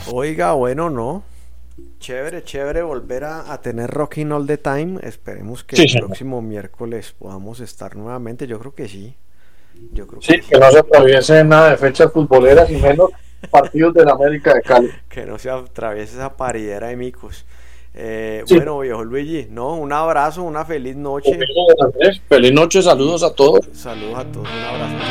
Oiga, bueno, no. Chévere, chévere volver a tener Rocking All the Time. Esperemos que Sí, el señor. próximo miércoles podamos estar nuevamente. Yo creo que sí. Yo creo Sí, que que sí. no se atraviese nada de fechas futboleras y menos partidos de la América de Cali. Que no se atraviese esa paridera de micos. Sí, Bueno, viejo Luigi, no, un abrazo, una feliz lo noche. mismo, don Andrés. Feliz noche, saludos a todos. Saludos a todos, un abrazo.